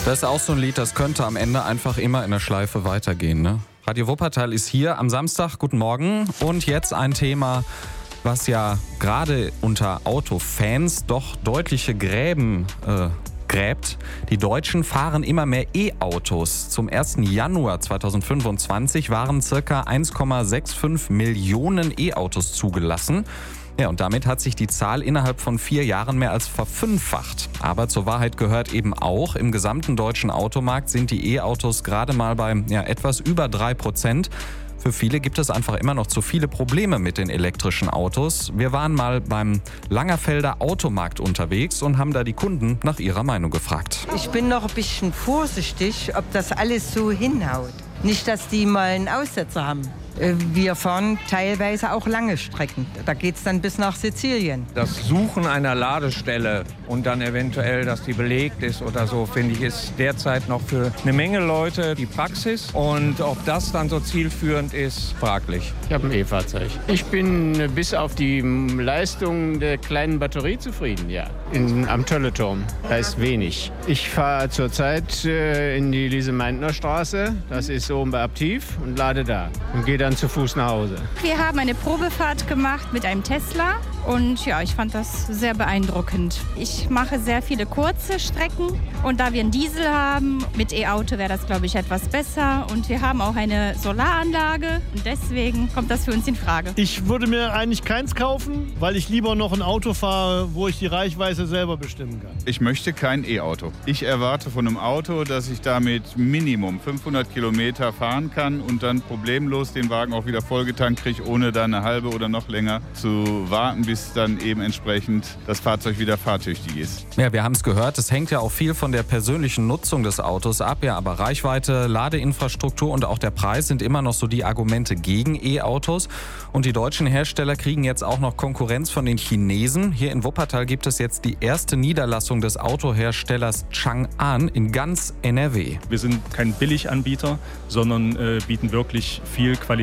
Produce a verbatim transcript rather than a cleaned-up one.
Das ist auch so ein Lied, das könnte am Ende einfach immer in der Schleife weitergehen, ne? Radio Wuppertal ist hier am Samstag. Guten Morgen. Und jetzt ein Thema, was ja gerade unter Autofans doch deutliche Gräben äh, gräbt. Die Deutschen fahren immer mehr E-Autos. Zum ersten Januar zweitausendfünfundzwanzig waren ca. eins Komma fünfundsechzig Millionen E-Autos zugelassen. Ja, und damit hat sich die Zahl innerhalb von vier Jahren mehr als verfünffacht. Aber zur Wahrheit gehört eben auch, im gesamten deutschen Automarkt sind die E-Autos gerade mal bei ja, etwas über drei Prozent. Für viele gibt es einfach immer noch zu viele Probleme mit den elektrischen Autos. Wir waren mal beim Langerfelder Automarkt unterwegs und haben da die Kunden nach ihrer Meinung gefragt. Ich bin noch ein bisschen vorsichtig, ob das alles so hinhaut. Nicht, dass die mal einen Aussetzer haben. Wir fahren teilweise auch lange Strecken. Da geht es dann bis nach Sizilien. Das Suchen einer Ladestelle und dann eventuell, dass die belegt ist oder so, finde ich, ist derzeit noch für eine Menge Leute die Praxis. Und ob das dann so zielführend ist, fraglich. Ich habe ein E-Fahrzeug. Ich bin bis auf die Leistung der kleinen Batterie zufrieden, ja. In, am Tölleturm. Da ist wenig. Ich fahre zurzeit äh, in die Lise-Meitner Straße. Das ist oben bei Aptiv und lade da. Und gehe dann zu Fuß nach Hause. Wir haben eine Probefahrt gemacht mit einem Tesla und ja, ich fand das sehr beeindruckend. Ich mache sehr viele kurze Strecken und da wir einen Diesel haben, mit E-Auto wäre das, glaube ich, etwas besser und wir haben auch eine Solaranlage und deswegen kommt das für uns in Frage. Ich würde mir eigentlich keins kaufen, weil ich lieber noch ein Auto fahre, wo ich die Reichweite selber bestimmen kann. Ich möchte kein E-Auto. Ich erwarte von einem Auto, dass ich damit Minimum fünfhundert Kilometer fahren kann und dann problemlos den Wagen auch wieder vollgetankt kriege, ohne da eine halbe oder noch länger zu warten, bis dann eben entsprechend das Fahrzeug wieder fahrtüchtig ist. Ja, wir haben es gehört, es hängt ja auch viel von der persönlichen Nutzung des Autos ab. Ja, aber Reichweite, Ladeinfrastruktur und auch der Preis sind immer noch so die Argumente gegen E-Autos. Und die deutschen Hersteller kriegen jetzt auch noch Konkurrenz von den Chinesen. Hier in Wuppertal gibt es jetzt die erste Niederlassung des Autoherstellers Chang'an in ganz N R W. Wir sind kein Billiganbieter, sondern äh, bieten wirklich viel Qualität